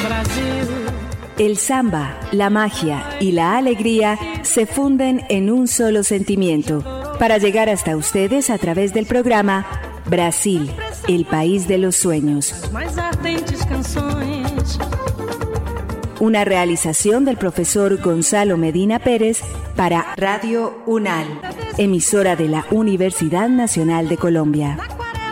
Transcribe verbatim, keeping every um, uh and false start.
El samba, la magia y la alegría se funden en un solo sentimiento para llegar hasta ustedes a través del programa Brasil, el país de los sueños. Una realización del profesor Gonzalo Medina Pérez para Radio UNAL, emisora de la Universidad Nacional de Colombia.